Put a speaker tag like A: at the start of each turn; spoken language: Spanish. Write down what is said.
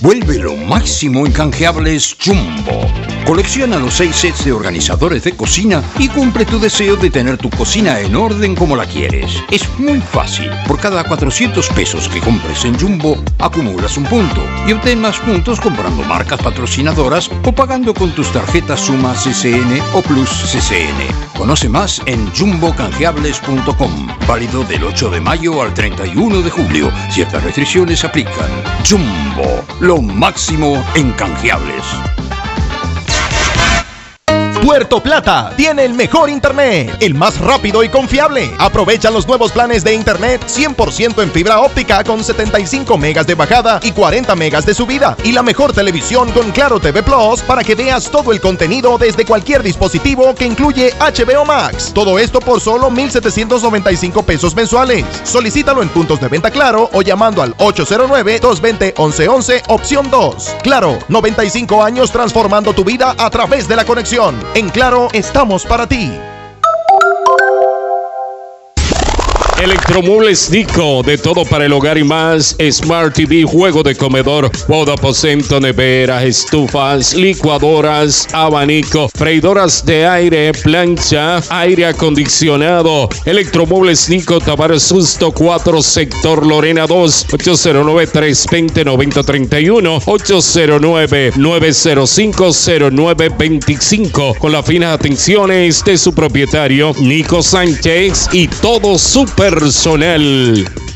A: Vuelve lo máximo en canjeables Jumbo. Colecciona los 6 sets de organizadores de cocina y cumple tu deseo de tener tu cocina en orden como la quieres. Es muy fácil. Por cada 400 pesos que compres en Jumbo, acumulas un punto y obtén más puntos comprando marcas patrocinadoras o pagando con tus tarjetas Suma CCN o Plus CCN. Conoce más en jumbocanjeables.com. Válido del 8 de mayo al 31 de julio. Ciertas restricciones aplican. Jumbo, lo máximo en canjeables.
B: Puerto Plata tiene el mejor internet, el más rápido y confiable. Aprovecha los nuevos planes de internet 100% en fibra óptica con 75 megas de bajada y 40 megas de subida. Y la mejor televisión con Claro TV Plus para que veas todo el contenido desde cualquier dispositivo que incluye HBO Max. Todo esto por solo 1,795 pesos mensuales. Solicítalo en puntos de venta Claro o llamando al 809-220-1111 opción 2. Claro, 95 años transformando tu vida a través de la conexión. En Claro, estamos para ti.
C: Electromuebles Nico, de todo para el hogar y más. Smart TV, juego de comedor, juego de aposento, neveras, estufas, licuadoras, abanico, freidoras de aire, plancha, aire acondicionado. Electromuebles Nico, Tavares Susto 4, sector Lorena 2, 809-320-9031, 809-905-0925, con las finas atenciones de su propietario, Nico Sánchez, y todo su personal.